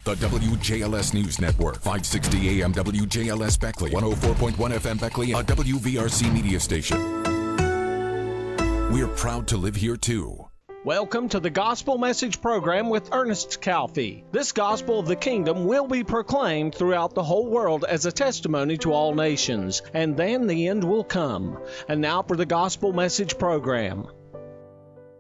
The WJLS News Network, 560 AM WJLS Beckley, 104.1 FM Beckley, a WVRC media station. We're proud to live here too. Welcome to the Gospel Message Program with Ernest Calfee. This gospel of the kingdom will be proclaimed throughout the whole world as a testimony to all nations, and then the end will come. And now for the Gospel Message Program.